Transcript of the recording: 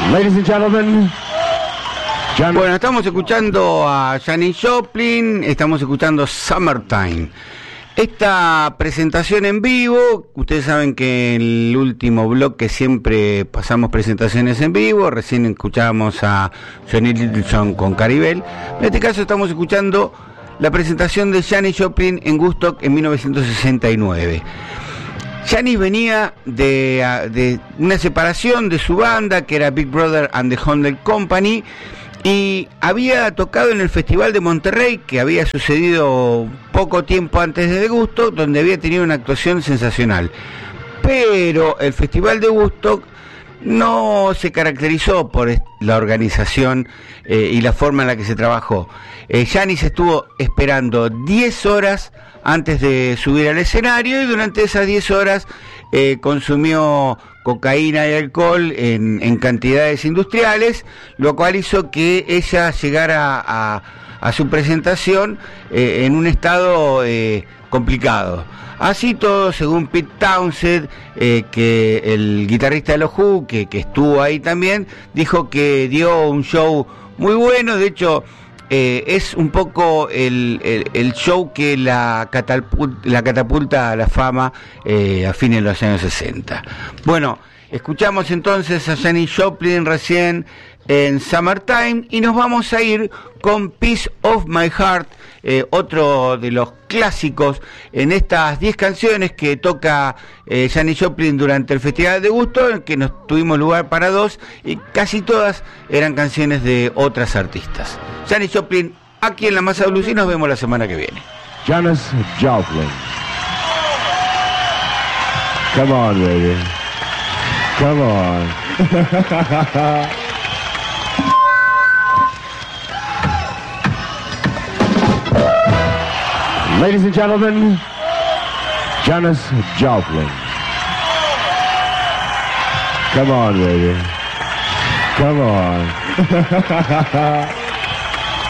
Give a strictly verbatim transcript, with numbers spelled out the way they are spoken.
Ladies and gentlemen. Jan- Bueno, estamos escuchando a Janis Joplin, estamos escuchando Summertime. Esta presentación en vivo, ustedes saben que en el último bloque siempre pasamos presentaciones en vivo, recién escuchábamos a Johnny Littleson con Caribel. En este caso estamos escuchando la presentación de Janis Joplin en Woodstock en mil novecientos sesenta y nueve. Janis venía de, de una separación de su banda, que era Big Brother and the Holding Company, y había tocado en el Festival de Monterrey, que había sucedido poco tiempo antes de Woodstock, donde había tenido una actuación sensacional. Pero el Festival de Woodstock no se caracterizó por la organización eh, y la forma en la que se trabajó. Eh, Janis estuvo esperando diez horas antes de subir al escenario, y durante esas diez horas eh, consumió cocaína y alcohol en, en cantidades industriales, lo cual hizo que ella llegara a, a su presentación eh, en un estado eh, complicado. Así todo, según Pete Townshend, eh, que el guitarrista de los Who, que, que estuvo ahí también, dijo que dio un show muy bueno. De hecho, eh, es un poco el, el, el show que la catapulta, la catapulta a la fama eh, a fines de los años sesenta. Bueno, escuchamos entonces a Janis Joplin recién en Summertime, y nos vamos a ir con Piece of My Heart, eh, otro de los clásicos en estas diez canciones que toca eh, Janis Joplin durante el Festival de Woodstock, en que nos tuvimos lugar para dos, y casi todas eran canciones de otras artistas. Janis Joplin, aquí en La Masa Blues, y nos vemos la semana que viene. Janis Joplin. Come on, baby. Come on. Ladies and gentlemen, Janis Joplin. Come on, baby. Come on.